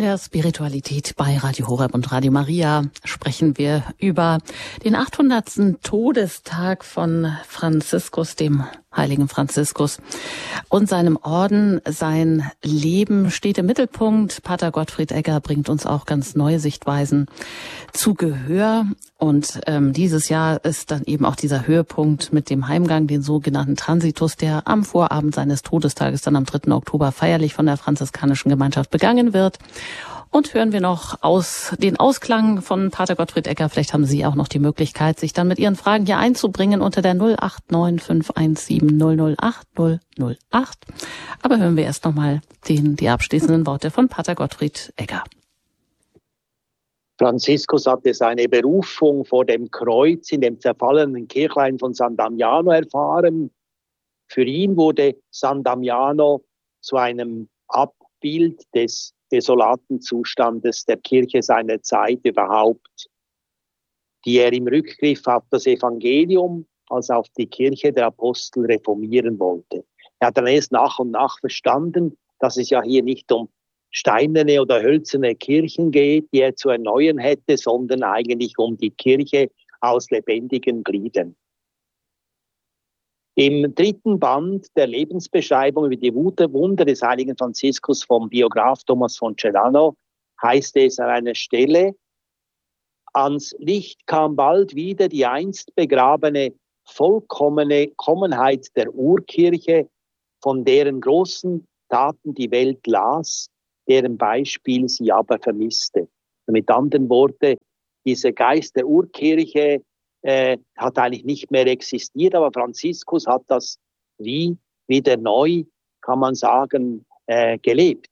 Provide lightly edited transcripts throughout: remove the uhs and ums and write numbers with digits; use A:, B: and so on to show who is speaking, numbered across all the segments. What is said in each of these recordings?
A: der Spiritualität bei Radio Horeb und Radio Maria sprechen wir über den 800. Todestag von Franziskus, dem heiligen Franziskus, und seinem Orden. Sein Leben steht im Mittelpunkt. Pater Gottfried Egger bringt uns auch ganz neue Sichtweisen zu Gehör. Und dieses Jahr ist dann eben auch dieser Höhepunkt mit dem Heimgang, den sogenannten Transitus, der am Vorabend seines Todestages dann am 3. Oktober feierlich von der franziskanischen Gemeinschaft begangen wird. Und hören wir noch den Ausklang von Pater Gottfried Egger. Vielleicht haben Sie auch noch die Möglichkeit, sich dann mit Ihren Fragen hier einzubringen unter der 089 517 008 008. Aber hören wir erst nochmal die abschließenden Worte von Pater Gottfried Egger.
B: Franziskus hatte seine Berufung vor dem Kreuz in dem zerfallenen Kirchlein von San Damiano erfahren. Für ihn wurde San Damiano zu einem Abbild des desolaten Zustandes der Kirche seiner Zeit überhaupt, die er im Rückgriff auf das Evangelium als auf die Kirche der Apostel reformieren wollte. Er hat dann erst nach und nach verstanden, dass es ja hier nicht um steinerne oder hölzerne Kirchen geht, die er zu erneuern hätte, sondern eigentlich um die Kirche aus lebendigen Gliedern. Im 3. Band der Lebensbeschreibung über die Wunder des heiligen Franziskus vom Biograf Thomas von Celano heißt es an einer Stelle: Ans Licht kam bald wieder die einst begrabene Vollkommenheit der Urkirche, von deren großen Taten die Welt las, deren Beispiel sie aber vermisste. Mit anderen Worten, dieser Geist der Urkirche hat eigentlich nicht mehr existiert, aber Franziskus hat das wieder neu, kann man sagen, gelebt.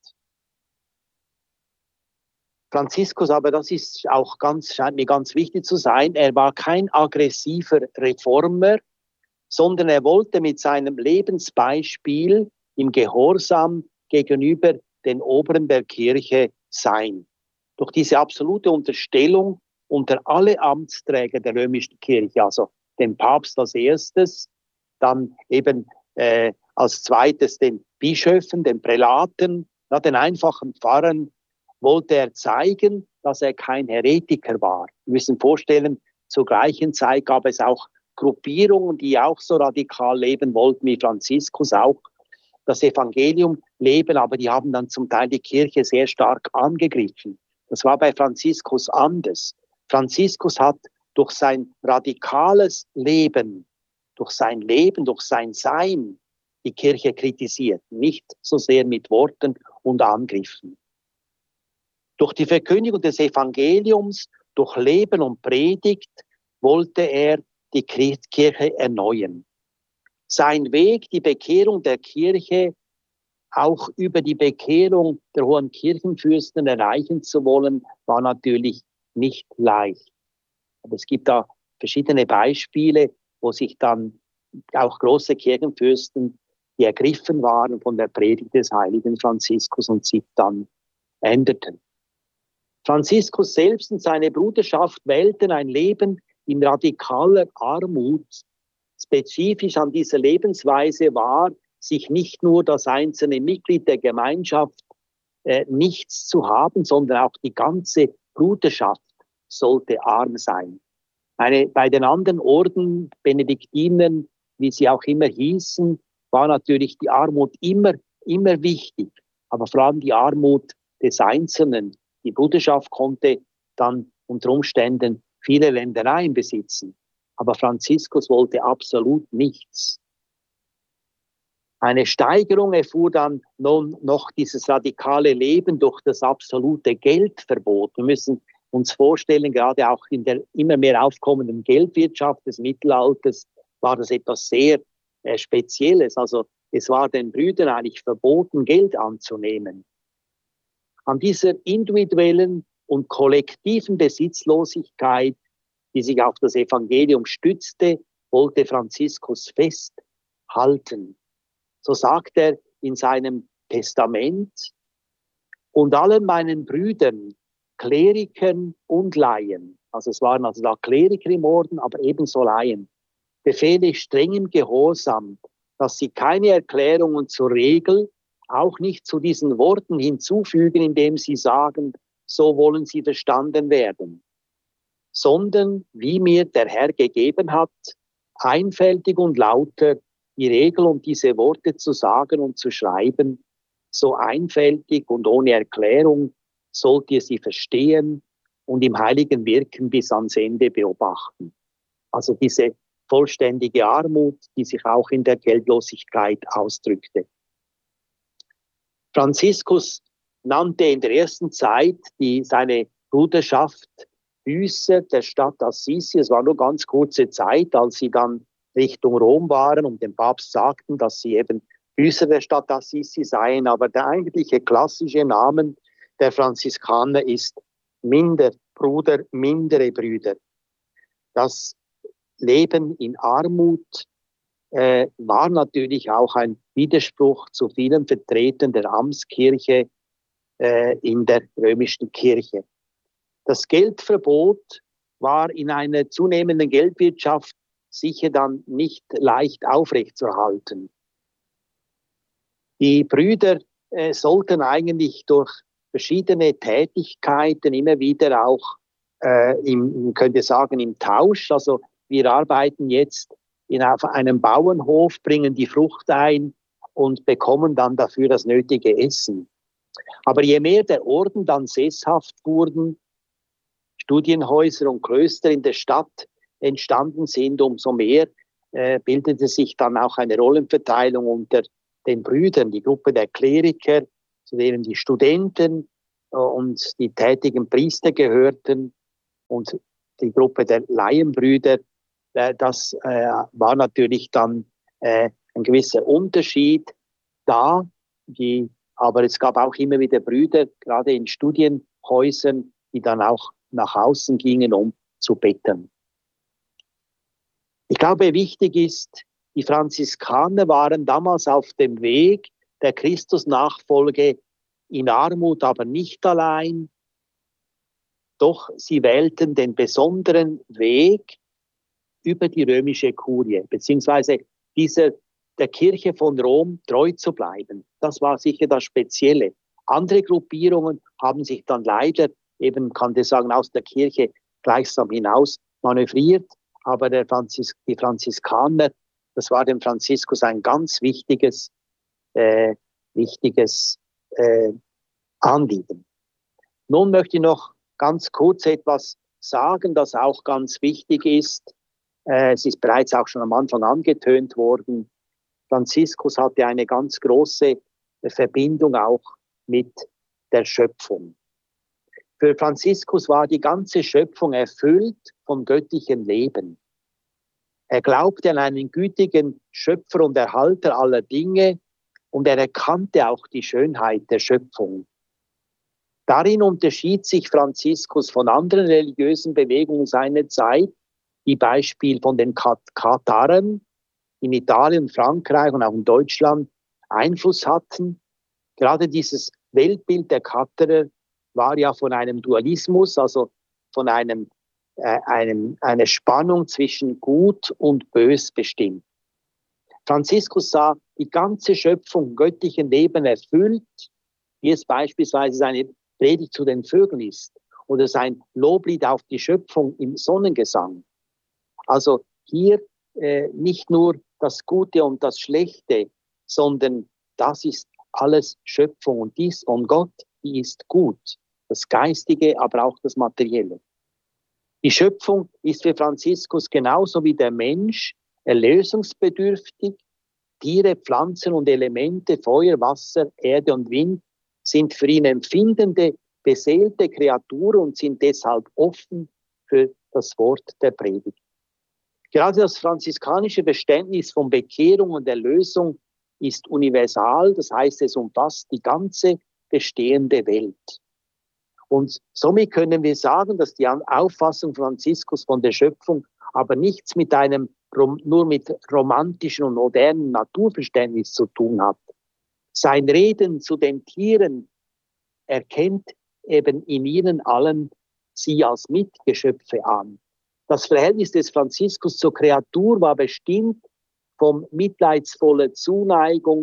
B: Franziskus, aber das ist auch scheint mir ganz wichtig zu sein, er war kein aggressiver Reformer, sondern er wollte mit seinem Lebensbeispiel im Gehorsam gegenüber den Oberen der Kirche sein. Durch diese absolute Unterstellung unter alle Amtsträger der römischen Kirche, also den Papst als erstes, dann eben als zweites den Bischöfen, den Prälaten, den einfachen Pfarrern, wollte er zeigen, dass er kein Heretiker war. Wir müssen vorstellen, zur gleichen Zeit gab es auch Gruppierungen, die auch so radikal leben wollten, wie Franziskus auch das Evangelium leben, aber die haben dann zum Teil die Kirche sehr stark angegriffen. Das war bei Franziskus anders. Franziskus hat durch sein radikales Leben, durch sein Sein, die Kirche kritisiert, nicht so sehr mit Worten und Angriffen. Durch die Verkündigung des Evangeliums, durch Leben und Predigt wollte er die Kirche erneuern. Sein Weg, die Bekehrung der Kirche, auch über die Bekehrung der hohen Kirchenfürsten erreichen zu wollen, war natürlich nicht leicht. Aber es gibt da verschiedene Beispiele, wo sich dann auch große Kirchenfürsten, die ergriffen waren von der Predigt des heiligen Franziskus und sich dann änderten. Franziskus selbst und seine Bruderschaft wählten ein Leben in radikaler Armut. Spezifisch an dieser Lebensweise war, sich nicht nur das einzelne Mitglied der Gemeinschaft nichts zu haben, sondern auch die ganze Bruderschaft sollte arm sein. Bei den anderen Orden, Benediktinern, wie sie auch immer hießen, war natürlich die Armut immer wichtig. Aber vor allem die Armut des Einzelnen. Die Bruderschaft konnte dann unter Umständen viele Ländereien besitzen. Aber Franziskus wollte absolut nichts. Eine Steigerung erfuhr dann noch dieses radikale Leben durch das absolute Geldverbot. Wir müssen uns vorstellen, gerade auch in der immer mehr aufkommenden Geldwirtschaft des Mittelalters war das etwas sehr Spezielles. Also es war den Brüdern eigentlich verboten, Geld anzunehmen. An dieser individuellen und kollektiven Besitzlosigkeit, die sich auf das Evangelium stützte, wollte Franziskus festhalten. So sagt er in seinem Testament: Und allen meinen Brüdern, Klerikern und Laien, also es waren also da Kleriker im Orden, aber ebenso Laien, befehle ich strengem Gehorsam, dass sie keine Erklärungen zur Regel, auch nicht zu diesen Worten hinzufügen, indem sie sagen, so wollen sie verstanden werden, sondern wie mir der Herr gegeben hat, einfältig und lauter die Regel und diese Worte zu sagen und zu schreiben, so einfältig und ohne Erklärung sollt ihr sie verstehen und im heiligen Wirken bis ans Ende beobachten. Also diese vollständige Armut, die sich auch in der Geldlosigkeit ausdrückte. Franziskus nannte in der ersten Zeit seine Bruderschaft Büßer der Stadt Assisi. Es war nur ganz kurze Zeit, als sie dann Richtung Rom waren und dem Papst sagten, dass sie eben Büßer der Stadt Assisi seien. Aber der eigentliche klassische Name der Franziskaner ist mindere Brüder. Das Leben in Armut war natürlich auch ein Widerspruch zu vielen Vertretern der Amtskirche in der römischen Kirche. Das Geldverbot war in einer zunehmenden Geldwirtschaft sicher dann nicht leicht aufrechtzuerhalten. Die Brüder sollten eigentlich durch verschiedene Tätigkeiten immer wieder auch, man könnte sagen, im Tausch, also wir arbeiten jetzt auf einem Bauernhof, bringen die Frucht ein und bekommen dann dafür das nötige Essen. Aber je mehr der Orden dann sesshaft wurden, Studienhäuser und Klöster in der Stadt entstanden sind, umso mehr bildete sich dann auch eine Rollenverteilung unter den Brüdern, die Gruppe der Kleriker, zu denen die Studenten und die tätigen Priester gehörten, und die Gruppe der Laienbrüder. Das war natürlich dann ein gewisser Unterschied da, aber es gab auch immer wieder Brüder, gerade in Studienhäusern, die dann auch nach außen gingen, um zu betteln. Ich glaube, wichtig ist, die Franziskaner waren damals auf dem Weg der Christusnachfolge in Armut, aber nicht allein. Doch sie wählten den besonderen Weg über die römische Kurie, beziehungsweise der Kirche von Rom treu zu bleiben. Das war sicher das Spezielle. Andere Gruppierungen haben sich dann leider eben, kann ich sagen, aus der Kirche gleichsam hinaus manövriert, aber die Franziskaner, das war dem Franziskus ein ganz wichtiges Anliegen. Nun möchte ich noch ganz kurz etwas sagen, das auch ganz wichtig ist. Es ist bereits auch schon am Anfang angetönt worden. Franziskus hatte eine ganz große Verbindung auch mit der Schöpfung. Für Franziskus war die ganze Schöpfung erfüllt vom göttlichen Leben. Er glaubte an einen gütigen Schöpfer und Erhalter aller Dinge und er erkannte auch die Schönheit der Schöpfung. Darin unterschied sich Franziskus von anderen religiösen Bewegungen seiner Zeit, die Beispiel von den Katharern in Italien, Frankreich und auch in Deutschland Einfluss hatten. Gerade dieses Weltbild der Katharer war ja von einem Dualismus, also von einer Spannung zwischen Gut und Bös bestimmt. Franziskus sah die ganze Schöpfung göttlichen Leben erfüllt, wie es beispielsweise seine Predigt zu den Vögeln ist oder sein Loblied auf die Schöpfung im Sonnengesang. Also hier nicht nur das Gute und das Schlechte, sondern das ist alles Schöpfung und dies von Gott, die ist gut. Das Geistige, aber auch das Materielle. Die Schöpfung ist für Franziskus genauso wie der Mensch erlösungsbedürftig. Tiere, Pflanzen und Elemente, Feuer, Wasser, Erde und Wind sind für ihn empfindende, beseelte Kreaturen und sind deshalb offen für das Wort der Predigt. Gerade das franziskanische Verständnis von Bekehrung und Erlösung ist universal, das heißt, es umfasst die ganze bestehende Welt. Und somit können wir sagen, dass die Auffassung Franziskus von der Schöpfung aber nichts mit nur mit romantischen und modernen Naturverständnis zu tun hat. Sein Reden zu den Tieren erkennt eben in ihnen allen sie als Mitgeschöpfe an. Das Verhältnis des Franziskus zur Kreatur war bestimmt von mitleidsvoller Zuneigung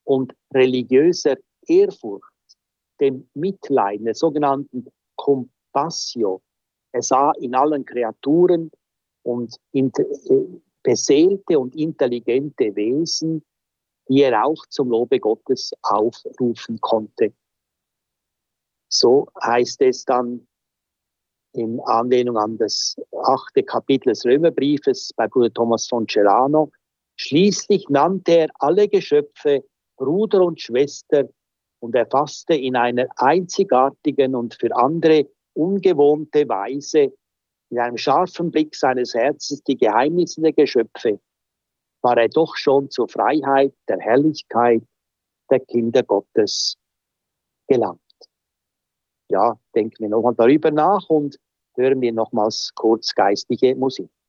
B: und religiöser Ehrfurcht, dem Mitleiden, der sogenannten Compassio. Er sah in allen Kreaturen und beseelte und intelligente Wesen, die er auch zum Lobe Gottes aufrufen konnte. So heißt es dann in Anlehnung an das 8. Kapitel des Römerbriefes bei Bruder Thomas von Celano: Schließlich nannte er alle Geschöpfe Bruder und Schwester und erfasste in einer einzigartigen und für andere ungewohnte Weise mit einem scharfen Blick seines Herzens die Geheimnisse der Geschöpfe, war er doch schon zur Freiheit der Herrlichkeit der Kinder Gottes gelangt. Ja, denken wir nochmal darüber nach und hören wir nochmals kurz geistliche Musik.